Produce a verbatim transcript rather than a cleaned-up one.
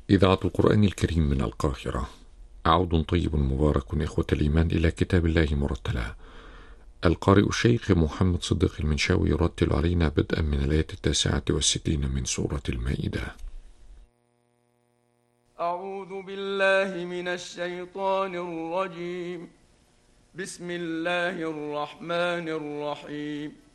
إذاعة القرآن الكريم من القاهرة. عود طيب مبارك إخوة الإيمان إلى كتاب الله مرتلا. القارئ الشيخ محمد صديق المنشاوي يرتل علينا بدءا من الآية التاسعة والستين من سورة المائدة. أعوذ بالله من الشيطان الرجيم. بسم الله الرحمن الرحيم.